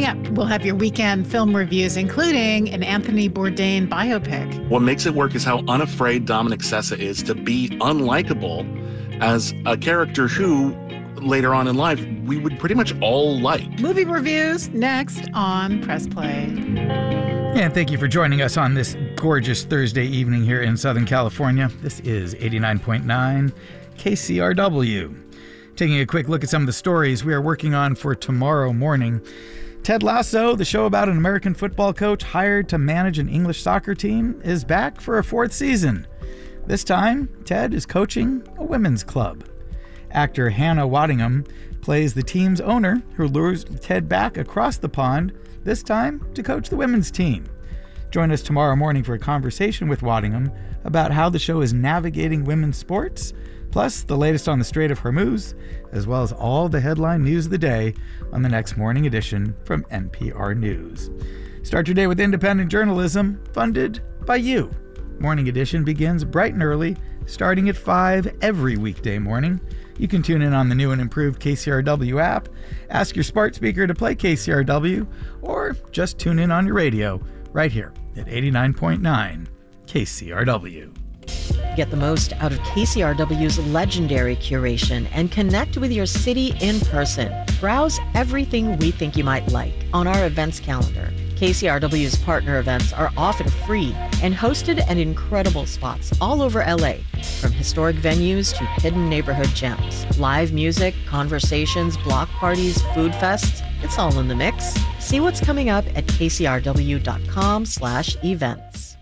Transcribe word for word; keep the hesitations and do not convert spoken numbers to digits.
Coming up, we'll have your weekend film reviews, including an Anthony Bourdain biopic. What makes it work is how unafraid Dominic Sessa is to be unlikable as a character who, later on in life, we would pretty much all like. Movie reviews next on Press Play. And thank you for joining us on this gorgeous Thursday evening here in Southern California. This is eighty-nine point nine K C R W. Taking a quick look at some of the stories we are working on for tomorrow morning. Ted Lasso, the show about an American football coach hired to manage an English soccer team, is back for a fourth season. This time, Ted is coaching a women's club. Actor Hannah Waddingham plays the team's owner who lures Ted back across the pond, this time to coach the women's team. Join us tomorrow morning for a conversation with Waddingham about how the show is navigating women's sports, plus the latest on the Strait of Hormuz, as well as all the headline news of the day on the next morning edition from N P R News. Start your day with independent journalism funded by you. Morning Edition begins bright and early, starting at five every weekday morning. You can tune in on the new and improved K C R W app, ask your smart speaker to play K C R W, or just tune in on your radio right here at eighty-nine point nine K C R W. Get the most out of K C R W's legendary curation and connect with your city in person. Browse everything we think you might like on our events calendar. K C R W's partner events are often free and hosted at incredible spots all over L A, from historic venues to hidden neighborhood gems. Live music, conversations, block parties, food fests, it's all in the mix. See what's coming up at kcrw.com slash events.